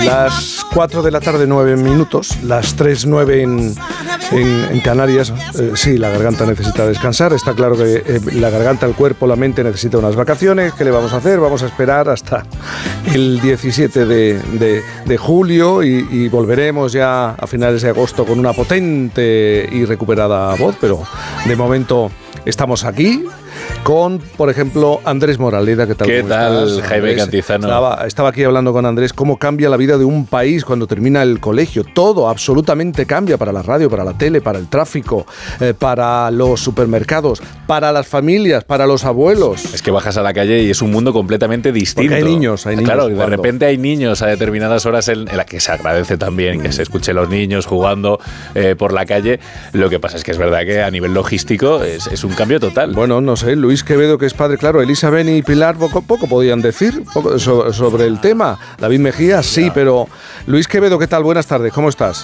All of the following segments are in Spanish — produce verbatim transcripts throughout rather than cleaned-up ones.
Las cuatro de la tarde, nueve minutos, las tres, nueve en, en, en Canarias. Eh, sí, la garganta necesita descansar. Está claro que eh, la garganta, el cuerpo, la mente necesita unas vacaciones. ¿Qué le vamos a hacer? Vamos a esperar hasta el diecisiete de, de, de julio y, y volveremos ya a finales de agosto con una potente y recuperada voz, pero de momento estamos aquí con, por ejemplo, Andrés Moraleda. ¿Qué tal? ¿Qué tal, estás, Jaime Cantizano? Estaba, estaba aquí hablando con Andrés cómo cambia la vida de un país cuando termina el colegio. Todo absolutamente cambia para la radio, para la tele, para el tráfico, eh, para los supermercados, para las familias, para los abuelos. Es que bajas a la calle y es un mundo completamente distinto. Porque hay niños, hay niños. Claro, de jugando. repente hay niños a determinadas horas en, en las que se agradece también mm. que se escuche los niños jugando eh, por la calle. Lo que pasa es que es verdad que a nivel logístico es, es un cambio total. Bueno, no sé, Luis Quevedo, que es padre, claro, Elisa Beni y Pilar poco, poco podían decir poco so, sobre el tema. David Mejía, sí, no. Pero Luis Quevedo, ¿qué tal? Buenas tardes, ¿cómo estás?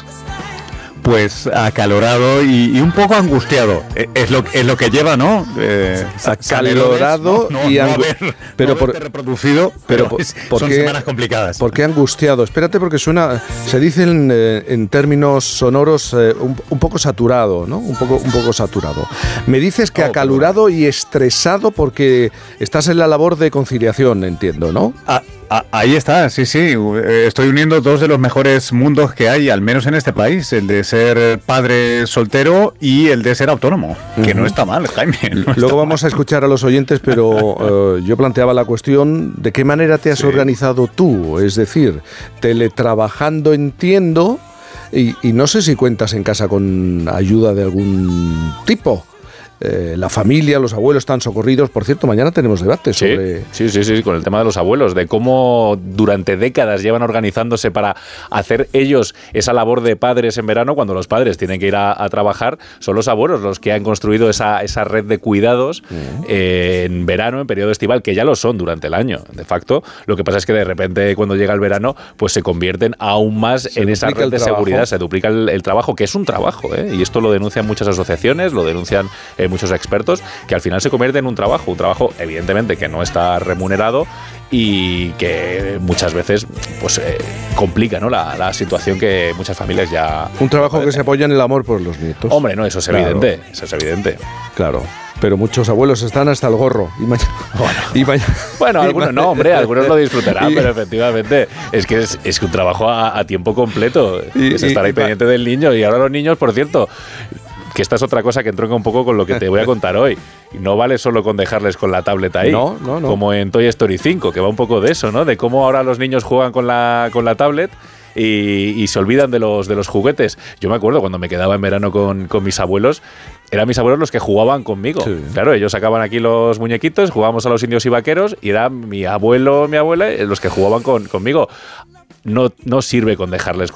Pues acalorado y, y un poco angustiado. Es lo, es lo que lleva, ¿no? Eh, acalorado no, no, y no angu- haber, pero no por, reproducido, pero, pero es, por son qué, semanas complicadas. ¿Por qué angustiado? Espérate, porque suena, se dice en, en términos sonoros eh, un, un poco saturado, ¿no? Un poco, un poco saturado. Me dices que oh, acalorado y estresado porque estás en la labor de conciliación, entiendo, ¿no? Ah, Ah, ahí está, sí, sí. Estoy uniendo dos de los mejores mundos que hay, al menos en este país, el de ser padre soltero y el de ser autónomo, uh-huh. que no está mal, Jaime. No Luego vamos mal. a escuchar a los oyentes, pero uh, yo planteaba la cuestión, ¿de qué manera te has sí. organizado tú? Es decir, teletrabajando, entiendo, y, y no sé si cuentas en casa con ayuda de algún tipo. Eh, la familia, los abuelos están socorridos. Por cierto, mañana tenemos debate sobre... Sí, sí, sí, sí, con el tema de los abuelos, de cómo durante décadas llevan organizándose para hacer ellos esa labor de padres en verano, cuando los padres tienen que ir a, a trabajar. Son los abuelos los que han construido esa, esa red de cuidados uh-huh. eh, en verano, en periodo estival, que ya lo son durante el año, de facto. Lo que pasa es que de repente cuando llega el verano, pues se convierten aún más se en esa red de trabajo. seguridad, se duplica el, el trabajo, que es un trabajo, ¿eh? Y esto lo denuncian muchas asociaciones, lo denuncian eh, muchos expertos, que al final se convierte en un trabajo, un trabajo evidentemente que no está remunerado y que muchas veces pues eh, complica, ¿no? la, la situación que muchas familias ya... Un trabajo que se apoya en el amor por los nietos. Hombre, no, eso es claro. evidente, eso es evidente. Claro. Pero muchos abuelos están hasta el gorro. Y mañana, bueno, y mañana, bueno y algunos mañana, no, hombre, algunos lo disfrutarán, y, pero efectivamente es que es, es un trabajo a, a tiempo completo. Y, es estar ahí y, pendiente del niño. Y ahora los niños, por cierto, que esta es otra cosa que entronca un poco con lo que te voy a contar hoy. No vale solo con dejarles con la tableta ahí, no, no, no. como en Toy Story cinco, que va un poco de eso, ¿no? De cómo ahora los niños juegan con la, con la tablet y, y se olvidan de los, de los juguetes. Yo me acuerdo cuando me quedaba en verano con, con mis abuelos, eran mis abuelos los que jugaban conmigo. Sí. Claro, ellos sacaban aquí los muñequitos, jugábamos a los indios y vaqueros y era mi abuelo, mi abuela, los que jugaban con, conmigo. No, no sirve con dejarles